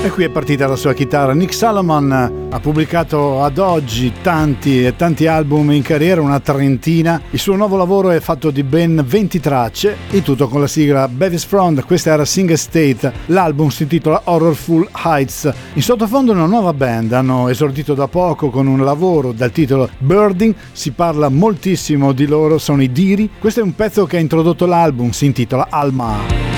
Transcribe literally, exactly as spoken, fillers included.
E qui è partita la sua chitarra. Nick Salomon ha pubblicato ad oggi tanti e tanti album in carriera, una trentina. Il suo nuovo lavoro è fatto di ben venti tracce, il tutto con la sigla Bevis Front. Questa era Sing State, l'album si intitola Horrorful Heights. In sottofondo una nuova band, hanno esordito da poco con un lavoro dal titolo Birding, si parla moltissimo di loro, sono i Diri. Questo è un pezzo che ha introdotto l'album, si intitola Alma.